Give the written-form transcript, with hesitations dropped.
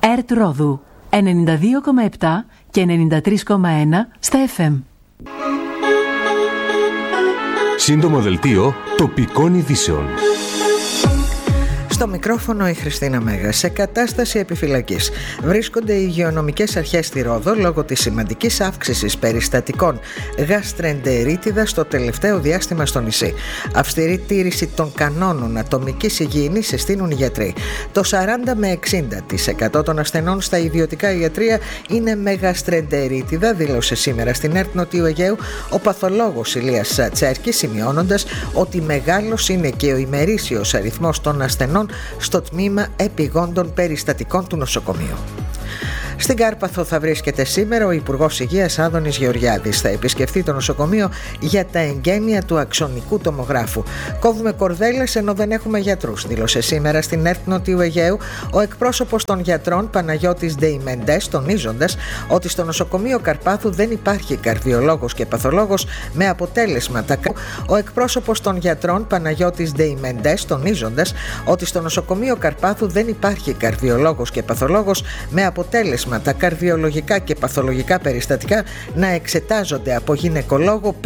ΕΡΤ Ρόδου 92,7 και 93,1 στα FM. Σύντομο δελτίο τοπικών ειδήσεων. Στο μικρόφωνο η Χριστίνα Μέγα. Σε κατάσταση επιφυλακής βρίσκονται οι υγειονομικές αρχές στη Ρόδο λόγω της σημαντικής αύξησης περιστατικών γαστρεντερίτιδα στο τελευταίο διάστημα στο νησί. Αυστηρή τήρηση των κανόνων ατομικής υγιεινής συστήνουν οι γιατροί. Το 40 με 60% των ασθενών στα ιδιωτικά ιατρεία είναι με γαστρεντερίτιδα, δήλωσε σήμερα στην ΕΡΤ Νοτιού Αιγαίου ο παθολόγος Ηλίας Τσέρκης, σημειώνοντας ότι μεγάλος είναι και ο ημερήσιος αριθμός των ασθενών στο τμήμα επιγόντων περιστατικών του νοσοκομείου. Στην Κάρπαθο θα βρίσκεται σήμερα ο Υπουργός Υγείας Άδωνης Γεωργιάδης. Θα επισκεφθεί το νοσοκομείο για τα εγγένεια του αξονικού τομογράφου. Κόβουμε κορδέλες ενώ δεν έχουμε γιατρούς, δήλωσε σήμερα στην ΕΡΤ Νοτιού Αιγαίου ο εκπρόσωπος των γιατρών Παναγιώτης Ντεϊμεντές, τονίζοντας ότι στο νοσοκομείο Καρπάθου δεν υπάρχει καρδιολόγος και παθολόγος με αποτέλεσμα Ο εκπρόσωπος των γιατρών Παναγιώτης Ντεϊμεντές, τονίζοντας ότι στο νοσοκομείο Καρπάθου δεν υπάρχει καρδιολόγος και παθολόγος με αποτέλεσμα τα καρδιολογικά και παθολογικά περιστατικά να εξετάζονται από γυναικολόγο